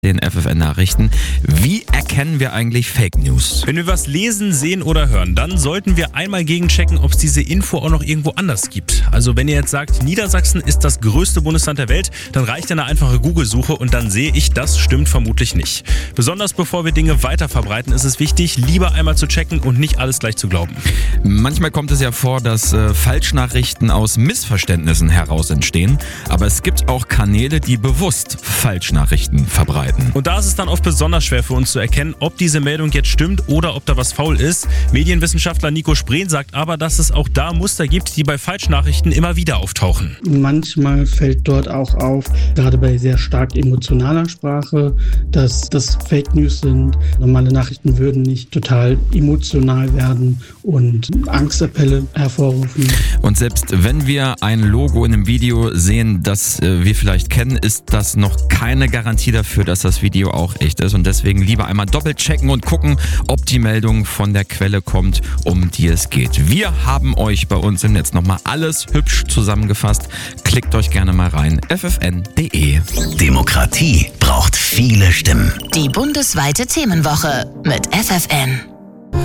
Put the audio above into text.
den FFN-Nachrichten. Wie erkennen wir eigentlich Fake News? Wenn wir was lesen, sehen oder hören, dann sollten wir einmal gegenchecken, ob es diese Info auch noch irgendwo anders gibt. Also wenn ihr jetzt sagt, Niedersachsen ist das größte Bundesland der Welt, dann reicht eine einfache Google-Suche und dann sehe ich, das stimmt vermutlich nicht. Besonders bevor wir Dinge weiter verbreiten, ist es wichtig, lieber einmal zu checken und nicht alles gleich zu glauben. Manchmal kommt es ja vor, dass Falschnachrichten aus Missverständnissen heraus entstehen, aber es gibt auch Kanäle, die bewusst Falschnachrichten verbreiten. Und da ist es dann oft besonders schwer für uns zu erkennen, ob diese Meldung jetzt stimmt oder ob da was faul ist. Medienwissenschaftler Nico Sprehn sagt aber, dass es auch da Muster gibt, die bei Falschnachrichten immer wieder auftauchen. Manchmal fällt dort auch auf, gerade bei sehr stark emotionaler Sprache, dass das Fake News sind. Normale Nachrichten würden nicht total emotional werden und Angstappelle hervorrufen. Und selbst wenn wir ein Logo in einem Video sehen, das wir vielleicht kennen, ist das noch keine Garantie dafür, dass das Video auch echt ist. Und deswegen lieber einmal doppelt checken und gucken, ob die Meldung von der Quelle kommt, um die es geht. Wir haben euch bei uns im Netz nochmal alles hübsch zusammengefasst. Klickt euch gerne mal rein. ffn.de. Demokratie braucht viele Stimmen. Die bundesweite Themenwoche mit FFN.